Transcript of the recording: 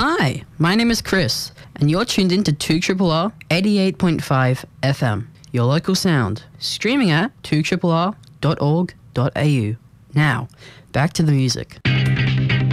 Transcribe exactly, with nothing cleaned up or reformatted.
Hi, my name is Chris, and you're tuned in to two R R R eighty-eight point five F M, your local sound, streaming at two R R R dot org dot a u. Now, back to the music.